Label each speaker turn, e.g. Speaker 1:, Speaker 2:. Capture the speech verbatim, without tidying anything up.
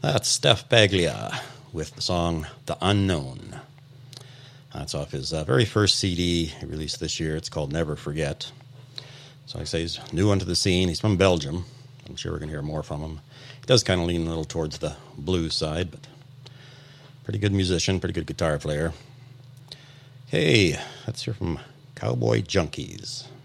Speaker 1: That's Steph Baglia with the song The Unknown. That's off his uh, very first C D he released this year. It's called Never Forget. So like I say, he's new onto the scene. He's from Belgium. I'm sure we're going to hear more from him. He does kind of lean a little towards the blues side, but pretty good musician, pretty good guitar player. Hey, let's hear from Cowboy Junkies.